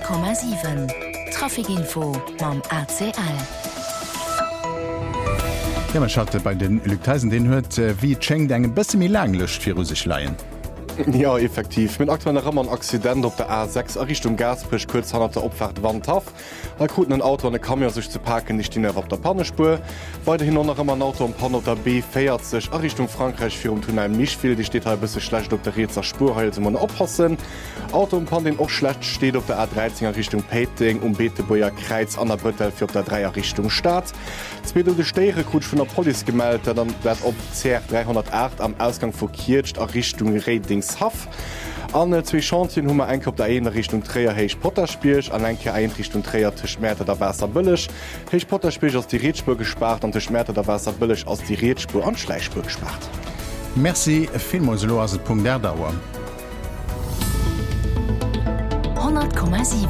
100,7 Trafikinfo mam ACL. Ja, man schaute bei den Lügtheisen den hört wie Cheng engem bësse mi lang lecht fir sich leiien. Ja, effektiv. Mit aktuellen Rammer Accident op der A6 Richtung Gasbrich kurz han der Opfahrt Wandhaft. Da kruten ein Auto an Kammer sich zu parken, nicht die auf der Pannespur. Weiterhin noch immer ein Auto am Pan der B feiert sich Richtung Frankreich für Tunnel nicht viel. Die steht halt bisschen schlecht auf der Rezer Spur, halt man oppassen. Auto am Pan den auch schlecht steht auf der A13 Richtung Peting Beteburger Kreuz an der Brüttel für der 3er Richtung Stadt. Zwei de Steere Kutsch von der Polizei gemeldet, dann wird op CR 308 am Ausgang vor Kircht Richtung Redingshaf. An zwei Chantien hummer enke op der eine Richtung Träer Heich Potterspielch, an enke ein Richtung Träer Tischmerte der Wasser bëllech. Heich Potterspielch aus die Redspur gespart an Tischmerte der Wasser bëllech aus die Redspur an Schleichspur gespart. Merci Filmoselo as Punkt der Dauer. 100,7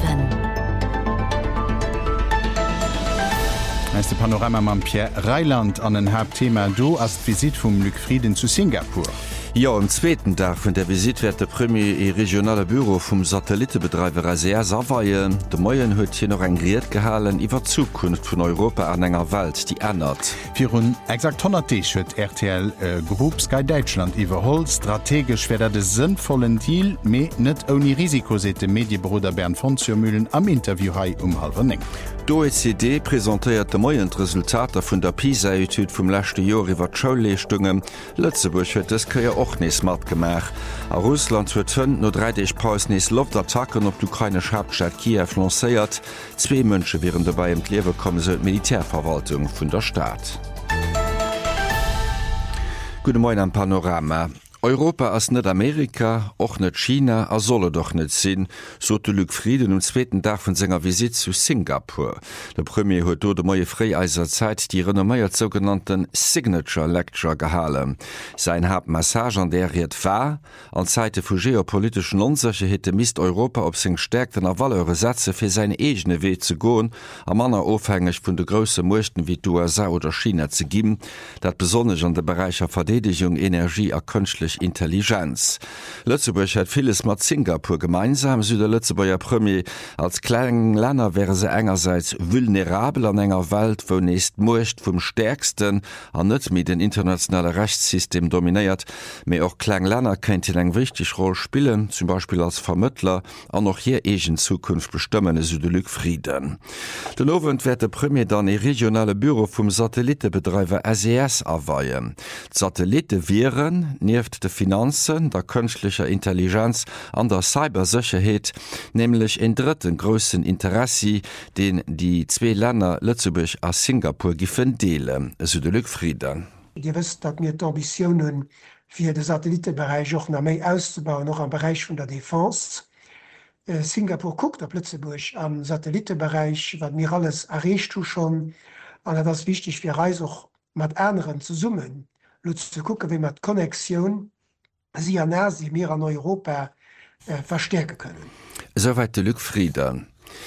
De Panorama mam Pierre Reiland an den Hauptthema do as Visit vum Lügfrieden zu Singapur. Ja, am zweiten Tag vun der Visit wird der Premier e regionale Büro vum Satellitebetreiber ASEAS aweien. De Moien huet hier noch engriert gehalen iwwer Zukunft vun Europa an enger Welt, die ändert. Fi hun exakt 100 huet RTL Group Sky Deutschland iwwerholt strategisch wär de sinnvollen Deal méi net oni Risiko se de Medienbruder Bernd von Zürmühlen am Interview hai Halverning. D'OECD präsentiert de moien Resultater vun der PISA-Etude vum lächte Jor iwwer d'Schauleestungen. Lëtzeburg huet es kreier och nees mat gemach. A Russland huet hën no 3 Paus nees Loftattacken op d'ukrainisch Hauptstadt Kiew lacéiert. 2 Mënsche wären dabei em Klewe komme se Militärverwaltung vun der Staat. Gute Moin am Panorama. Europa ass net Amerika, och net China a solle doch net sinn, so de Lügfrieden zweiten Tag vun senger Visit zu Singapur. Der Premier huet do de moie Freieiser Zeit die renomméiert sogenannten Signature Lecture gehalen. Sein Hauptmassage an der riet war, an Zeite vu geopolitischen Unsicherheete misst Europa op seg stärkten a Valleure Sätze fir se egene Weh zu goen, am manner ofhängig vun de grosse Muchten wie USA oder China ze gimmen, dat besonnech an de Bereicher Verteidigung, Energie a künstlich Intelligenz. Lützeburg hat vieles mat Singapur gemeinsam. Der Lützeburger Premier als kleinen Länder wäre se engerseits vulnerabel an enger Welt, wo nächst Mucht vom stärksten an net mit den internationale Rechtssystem dominiert, mir auch kleine Länder kennt eng wichtig Rolle spielen, zum Beispiel als Vermittler an noch hier egen Zukunft bestimmen Südelügfrieden. Den Abend wird der Premier dann e regionale Büro vom Satellitebetreiber ASEAS erweihen. Satellite wären nervt de Finanzen, der künstlicher Intelligenz an der Cybersicherheit, nämlich en dritten großen Interesse, den die zwei Länder Lützeburg a Singapur giffen deelen. Südelügfrieden. Ihr wisst, dass wir die Ambitionen für den Satellitenbereich auch noch mehr auszubauen, noch am Bereich von der Défense. Singapur guckt auf Lützeburg am Satellitenbereich, was wir alles erreicht schon, und das ist wichtig für Reise auch mit anderen zu summen. Zu gucken, wie man die Konnexion sie an Asien mehr an Europa verstärken können. Soweit der Lügfrieden.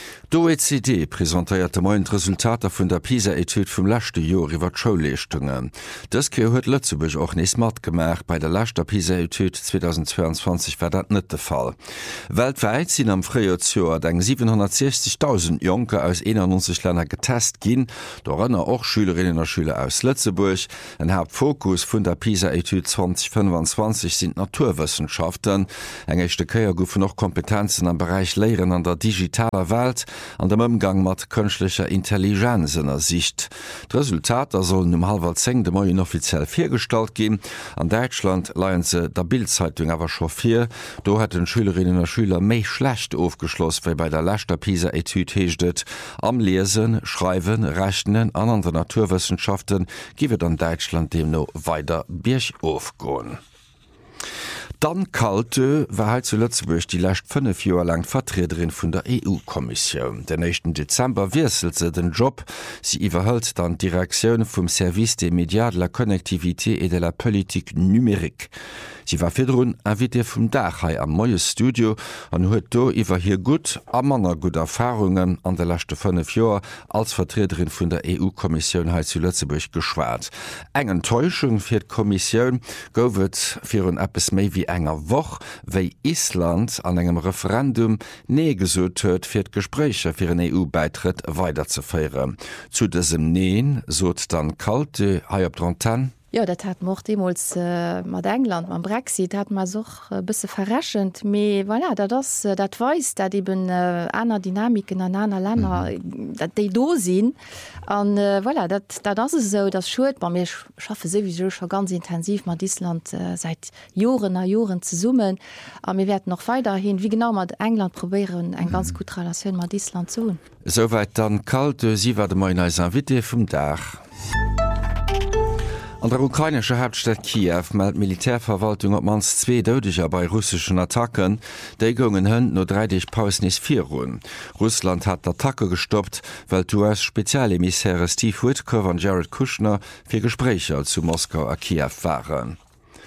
D'OECD präsentierte moien Resultater vun der PISA-Etude vum lächte Jor iwwer d'Schauleestungen. Das Ke huet Lützeburg och nees mat gemach, bei der lächter PISA-Etude 2022 war dat net de Fall. Weltweit sinn am Fréjoer eng 760.000 Jonker aus 91 Länder getest ginn, dorënner och Schülerinnen a Schüler aus Lützeburg. En Hauptfokus vun der PISA-Etude 2025 sind Naturwissenschaften. Engechte Käier goufen noch Kompetenzen am Bereich Lehren an der digitaler Welt, an dem Umgang mat künstlicher Intelligenz in der Sicht. Die Resultater sollen um 9:30 de Moien offiziell firstalt gehen. An Deutschland leiien se der Bildzeitung aber chauffier. Do hat den Schülerinnen und Schüler méi schlecht aufgeschlossen, wie bei der lächter PISA-Etude hechtet. Am Lesen, Schreiben, Rechnen an an der Naturwissenschaften giwet an Deutschland dem no weiter Birch aufgoen. Dann Kalte war halt zu Lützeburg die lächt 5 Jahre lang Vertreterin vun der EU-Kommission. Den 1. Dezember wechselt se den Job. Sie überhält dann Direktion vom Service des Médias de la Connectivité et de la Politique Numérique. Sie war firrun invité vum Dachai am Moes Studio an huet do iwwer hier gut a manner gut Erfahrungen an der lachte 5 Joer als Vertreterin vun der EU-Kommission he zu Lützeburg geschwaart. Eng Enttäuschung fir d'Kommissionioun gowet fir un Appes méi wie enger woch, wéi Island an engem Referendum nee gesot huet fir d'Gespräche fir een EU-Beitritt weiterzufeieren. Zu desem Neen sot dann kalte hai op Drantan. Ja, dat hat mocht demos mat England man Brexit hat man soch bisse verraschend me voilà, dat weis dat eben aner Dynamiken an aner Länder dat déi do sinn an voilà, dat is so dat Schuld bei mir schaffe sowieso schon ganz intensiv mat Island seit Joren a Joren ze summen an mir werden noch weiter hin wie genau mat England probieren eng ganz gut Relation mat Island zu. Soweit dann kalte sie war de mein Invité vum Dach. An der ukrainische Hauptstadt Kiew meldt Militärverwaltung op mans 2 Dödecher bei russischen Attacken, déi gungen hunn no 30 Pausnis 4 run. Russland hat d'Attacke gestoppt, weil US-Spezialemissäre Steve Witkow an Jared Kushner fir Gesprächer zu Moskau a Kiew waren.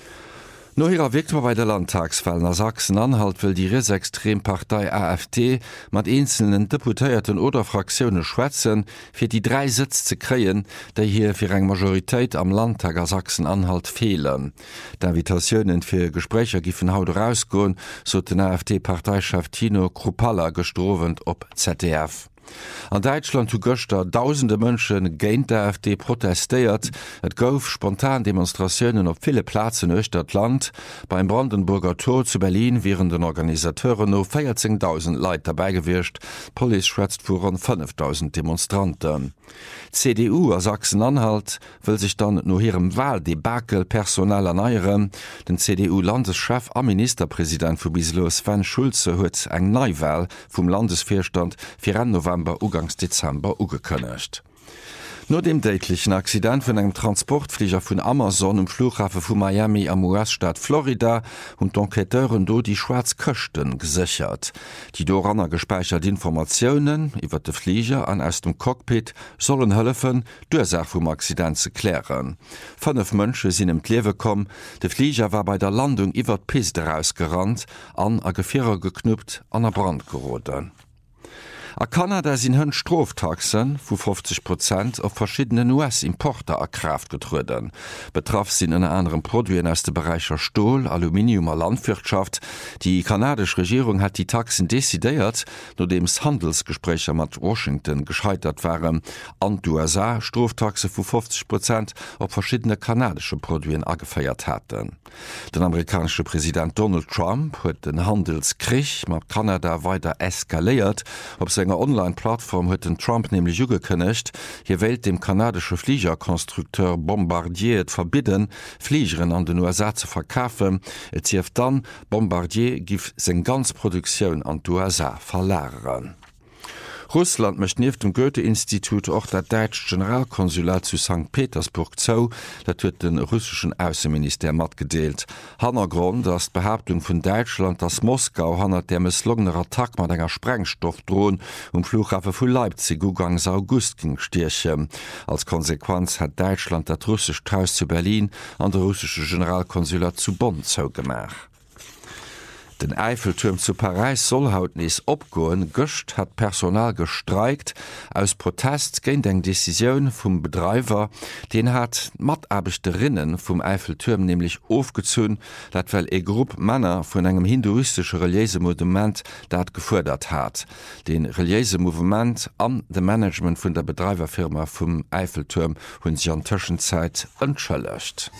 No ihrer Viktor bei der Landtagswahl nach Sachsen-Anhalt will die Rechtsextrempartei AfD mat einzelnen Deputierten oder Fraktionen schwätzen, fir die 3 Sitz zu kreien, der hier fir eng Majorität am Landtag a Sachsen-Anhalt fehlen. D'invitationen fir Gespräche giffen haut rausgoen, so den AfD-Parteichef Tino Kruppalla gestrovent op ZDF. An Deutschland zu Göster tausende Mënschen géint der AfD protestéiert, et gouf spontan Demonstrationen op viele Plazen euch dat Land. Beim Brandenburger Tor zu Berlin wären den Organisateuren no 14.000 Leiit dabeigewircht, Poli schwätzt vuren 5.000 Demonstranten. CDU a Sachsen-Anhalt will sich dann no hirem Wahldebakel personell erneieren. Den CDU-Landeschef am Ministerpräsident vu bislo Sven Schulze huet eng Neuwahl vum Landesvorstand fir November ugangs Dezember ugekënnecht. No dem deitlichen Accident vun engem Transportflieger vun Amazon Flughafe vu Miami am US-Staat Florida und d'Enqueteuren do die Schwarzköchten gesichert. Die doranner gespeichert Informationen iwwer de Flieger an aus dem Cockpit sollen hëllefen, d'Ursach vum Accident ze klären. 5 Mënsche sinn em Kliewe kom, de Flieger war bei der Landung iwwer d'Piste rausgerannt, an a Gefierer geknüpft an der Brand geroden. A Kanada sinn hunn Stroftaxen vu 50% auf verschiedenen US-Importer erkraft getruden. Betraff sinn en anderen Produien aus de Bereicher Stohl, Aluminium a Landwirtschaft. Die kanadische Regierung hat die Taxen desideiert, nodems Handelsgespräche mat Washington gescheitert waren, an USA Stroftaxe vu 50% auf verschiedene kanadische Produien agefeiert hatten. Den amerikanische Präsident Donald Trump huet den Handelskrieg mat Kanada weiter eskaliert, op senger Online-Plattform huet den Trump nämlich ugekënnecht, hier wählt dem kanadische Fliegerkonstrukteur Bombardier et verbidden, Fliegeren an den USA zu verkaufen, et zieft dann Bombardier gif seg ganz Produktionioun an USA verlageren. Russland mecht nief dem Goethe-Institut och dat Deitsch Generalkonsulat zu St. Petersburg zou, dat huet den russischen Außenminister mat gedeelt. Hannergrund ass d'Behauptung vun Deutschland ass Moskau hannner der misslungener Attack mat enger Sprengstoff drohen Flughafe vu Leipzig ugangs August ging stierche. Als Konsequenz hat Deutschland dat russsisch Haus zu Berlin an der russische Generalkonsulat zu Bonn zougemach. Den Eiffelturm zu Paris soll haut nies opgoen, Göcht hat Personal gestreikt aus Protest géint eng Deciioun vum Betreiber, den hat Matabechterinnen vum Eiffelturm nämlich aufgezun, dat well e Grupp Männer vun engem hinduistische reliese Movement dat gefordert hat. Den reliese Movement an de Management vun der Betreiberfirma vum Eiffelturm hunn sich an Tschenzeit entschëllecht.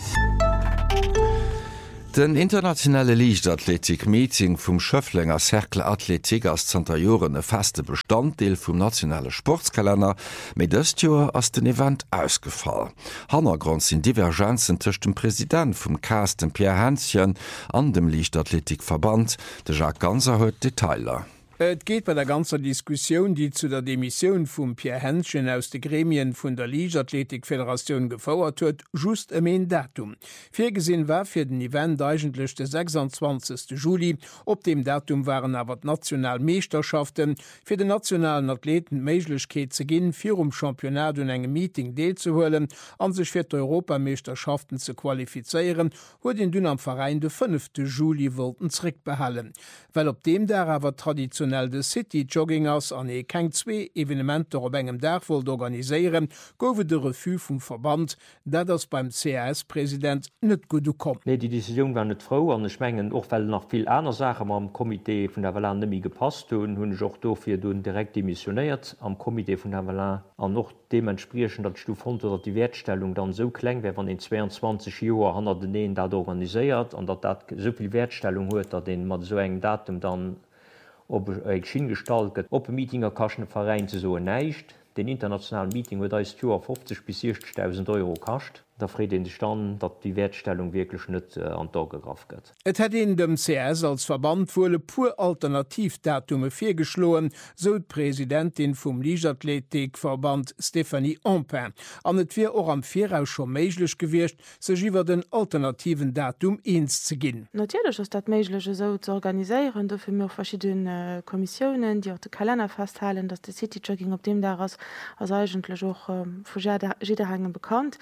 Den internationale Liichtathletik-Meeting vum Schöfflinger Cercle-Athletik as Zentajoren e feste Bestandteil vum nationale Sportskalender, méi dëst Joer ass den Event ausgefall. Hannergrund sinn Divergenzen tëcht dem Präsident vum Carsten Pierre Hänschen an dem Liichtathletikverband, de Jacques Ganser huet Detailer. Et geht bei der ganzen Diskussion, die zu der Demission vum Pierre Henschen aus de Gremien vun der Liigathletikföderation gefauert huet, just ein Datum. Vorgesehen war fir den Event eigentlich der 26. Juli. Op dem Datum waren aber Nationalmeisterschaften fir den nationalen Athleten Meiglichkeit ze ginn, fir Championat und engem Meeting deelzuholen, an sich fir Europameisterschaften zu qualifizieren, huet den dünn am Verein de 5. Juli wollten zrick behalen. Weil op dem der aber traditionell de City Joggingers an keng 2 Evenementer op engem Dach wollt organiiséieren, goufe de Refu vum Verband, dat das beim CAS-Präsident net gut kom. Nee, die Decision war net Frau an Schmengen och well nach viel aner Sache am Komitee vun der Vallandemi gepasst hun joch dofir dun direkt demissioniert am Komitee vun der Valland an noch dementspriechen dat Stu von dat die Wertstellung dann so kleng, wer van den 22 Joer han den dat organiiséiert an dat soviel Wertstellung huet, dat den mat so eng Datum dann op Schien gestaltet, op e Meetinger kaschen Verein ze so neicht. Den internationalen Meeting huet als Joer 50 bis 60.000 € kascht. Da fried den stand, dat die Wertstellung wirklich net an da gegraf gëtt. Et hat in dem CS als Verband wolle pur Alternativdatume firgeschloen, so Präsidentin vum Liigathletikverband Stephanie Ampin. An et fir och am Viraus schon méiglech gewircht, sech iwwer den alternativen Datum eens ze ginn. Natürlich ist dat méiglege so zu organisieren, dafür mir verschiedene Kommissionen, die auch den Kalender festhalen, dass der City Jogging op dem daraus als eigentlich auch jederhangen bekannt.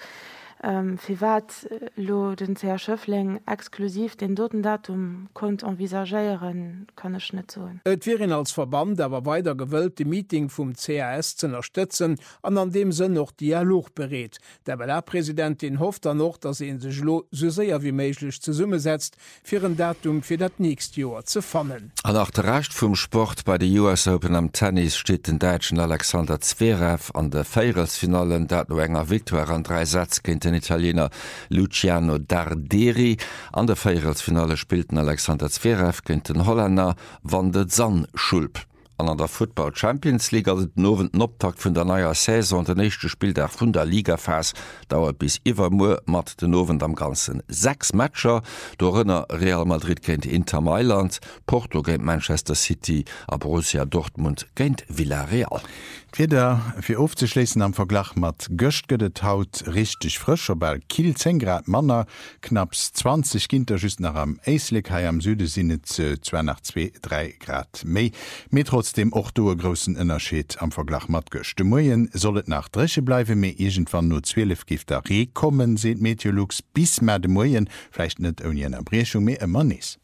Fi wat lo den CR Schöffling exklusiv den doten Datum kont envisagéieren kann ech net zoen. Et wären als Verband awer weiter gewëlt de Meeting vum CAS ze unterstützen, an dem se noch Dialog berät. Der Präsidentin hofft er noch, dass en sech lo so séier wie méiglech ze summe setzt, fir een Datum fir dat nächst Joer ze fannen. An nach der Recht vum Sport bei der US Open am Tennis steht den Deitschen Alexander Zverev an der Feierelsfinalen, dat no enger Viktoire an 3 Sätze gegen den Italiener Luciano Darderi. An der Feierelsfinale spielten Alexander Zverev gegen den Holländer Van de Zandschulp. An der Football Champions League den nowen Optakt vun der neuer Saison der nächste Spieltag vun der Ligafas dauert bis iwwer Moer mat den Nowen am ganzen 6 Matscher, dorinner Real Madrid kennt Inter Mailand, Porto géint Manchester City, a Borussia Dortmund kennt Villarreal. Wieder fir aufzuschließen am Verglach mat Göcht gëdet haut richtig frisch, bei Kiel 10 Grad Manner, knapps 20 Ginter just nach am Eislik hai am Süde sinnet ze 2,3 Grad méi. Me trotzdem och doe grossen Innerscheet am Verglach mat Göcht. De Moien sollet nach Dresche bleiwe méi egentwann no 12 Gifter rekommen, seet Meteorlux bis Mä de Moien, vielleicht net on jener Brechung mé immer nis.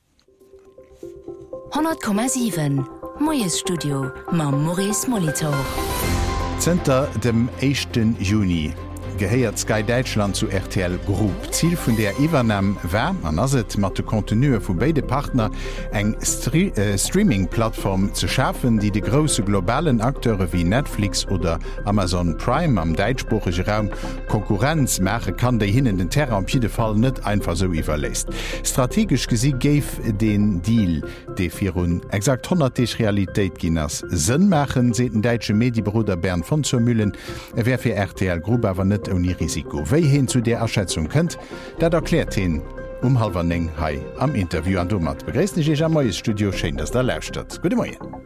100,7 Moes Studio ma Maurice Molitor. Zter dem 1. Juni geheiert Sky Deutschland zu RTL Group. Ziel vun der Iwernam war an aset mat de Kontinue vu beide Partner eng Streaming-Plattform zu schaffen, die de grosse globalen Akteure wie Netflix oder Amazon Prime am deitschsprachige Raum Konkurrenz mache kann déi hinnen den Terra am Pide Fall net einfach so iwwerläst. Strategisch gesi géif den Deal, de fir hun exakt 100 Realitéit ginnners Sinn machen, se den deitsche Medibruder Bernd von Zurmühlen, wer fir RTL Group awer net ohne Risiko. Wéi hin zu der Erschätzung kënnt, dat erklärt hin halber 9 hai am Interview an Domat. Begräst ich am Moes Studio, schön, dass der lauscht hat. Gute Morgen.